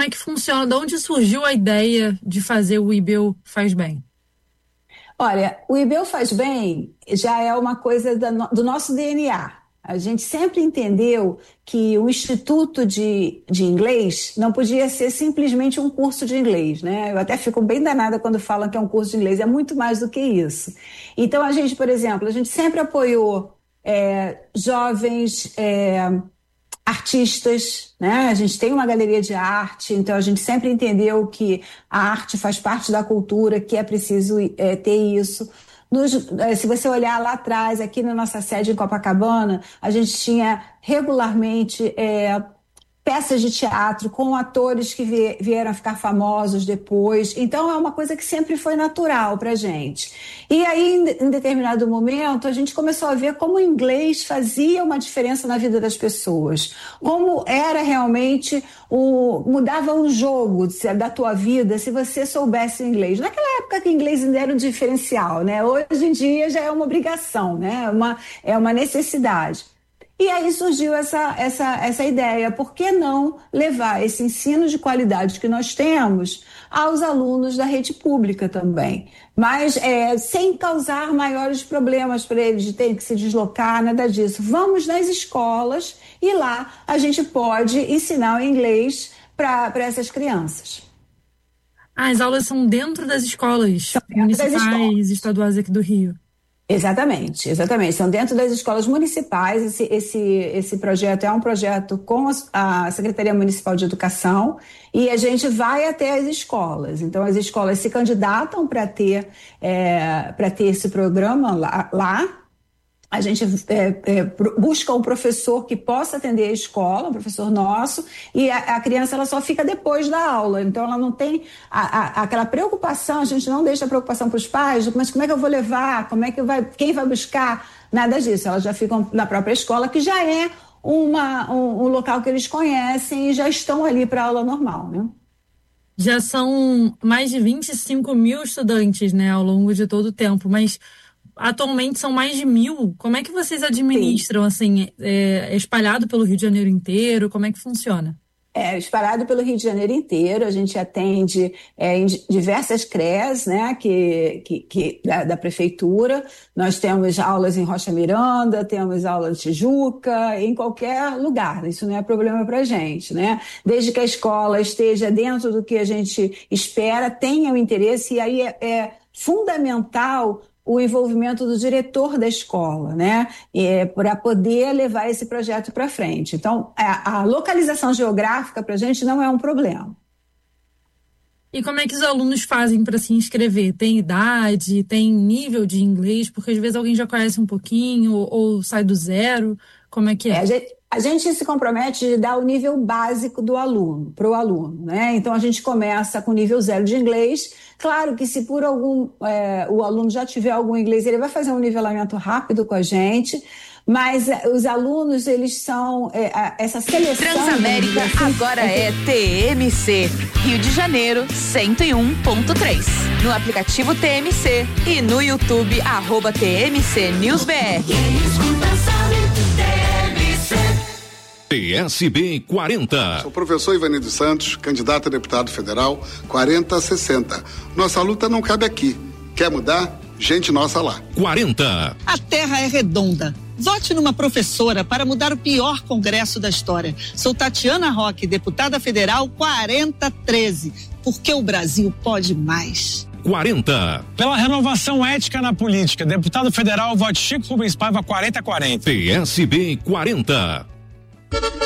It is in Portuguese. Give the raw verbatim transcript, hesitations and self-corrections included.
como é que funciona? De onde surgiu a ideia de fazer o I B E U Faz Bem? Olha, o I B E U Faz Bem já é uma coisa do nosso D N A. A gente sempre entendeu que o Instituto de, de Inglês não podia ser simplesmente um curso de inglês, né? Eu até fico bem danada quando falam que é um curso de inglês, é muito mais do que isso. Então, a gente, por exemplo, a gente sempre apoiou é, jovens é, artistas, né? A gente tem uma galeria de arte, então a gente sempre entendeu que a arte faz parte da cultura, que é preciso é, ter isso. Nos, se você olhar lá atrás, aqui na nossa sede em Copacabana, a gente tinha regularmente é, peças de teatro com atores que vieram a ficar famosos depois. Então, é uma coisa que sempre foi natural para a gente. E aí, em determinado momento, a gente começou a ver como o inglês fazia uma diferença na vida das pessoas. Como era realmente, o, mudava o jogo da tua vida se você soubesse inglês. Naquela época que o inglês ainda era um diferencial, né? Hoje em dia já é uma obrigação, né? Uma, é uma necessidade. E aí surgiu essa, essa, essa ideia, por que não levar esse ensino de qualidade que nós temos aos alunos da rede pública também, mas é, sem causar maiores problemas para eles de terem que se deslocar, nada disso. Vamos nas escolas e lá a gente pode ensinar o inglês para essas crianças. Ah, as aulas são dentro das escolas são dentro municipais, das escolas. Estaduais aqui do Rio. Exatamente, exatamente. São dentro das escolas municipais. Esse, esse, esse projeto é um projeto com a Secretaria Municipal de Educação e a gente vai até as escolas. Então, as escolas se candidatam para ter, é, para ter esse programa lá. lá. A gente é, é, busca um professor que possa atender a escola, um professor nosso, e a, a criança ela só fica depois da aula. Então, ela não tem a, a, aquela preocupação, a gente não deixa a preocupação para os pais, mas como é que eu vou levar, como é que vai, quem vai buscar? Nada disso, elas já ficam na própria escola, que já é uma, um, um local que eles conhecem e já estão ali para a aula normal, né? Já são mais de vinte e cinco mil estudantes, né, ao longo de todo o tempo, mas atualmente são mais de mil. Como é que vocês administram, Sim. assim, é, espalhado pelo Rio de Janeiro inteiro? Como é que funciona? É, espalhado pelo Rio de Janeiro inteiro, a gente atende é, em diversas C R E S, né, que, que, que, da, da prefeitura. Nós temos aulas em Rocha Miranda, temos aulas em Tijuca, em qualquer lugar. Isso não é problema para a gente, né? Desde que a escola esteja dentro do que a gente espera, tenha o interesse, e aí é, é fundamental o envolvimento do diretor da escola, né, é, para poder levar esse projeto para frente. Então, a, a localização geográfica para a gente não é um problema. E como é que os alunos fazem para se inscrever? Tem idade, tem nível de inglês? Porque às vezes alguém já conhece um pouquinho ou, ou sai do zero. Como é que é? é a gente... A gente se compromete de dar o nível básico do aluno, para o aluno, né? Então, a gente começa com nível zero de inglês. Claro que se por algum, é, o aluno já tiver algum inglês, ele vai fazer um nivelamento rápido com a gente, mas é, os alunos, eles são, é, a, essa seleção... Transamérica assim, agora é, é T M C, Rio de Janeiro, cento e um ponto três. No aplicativo T M C e no YouTube, arroba T M C News B R. P S B quarenta. Sou o professor Ivanildo Santos, candidato a deputado federal quarenta sessenta. Nossa luta não cabe aqui. Quer mudar? Gente nossa lá. quarenta. A terra é redonda. Vote numa professora para mudar o pior congresso da história. Sou Tatiana Roque, deputada federal quarenta treze. Porque o Brasil pode mais. quarenta. Pela renovação ética na política, deputado federal, vote Chico Rubens Paiva quarenta quarenta. P S B quarenta.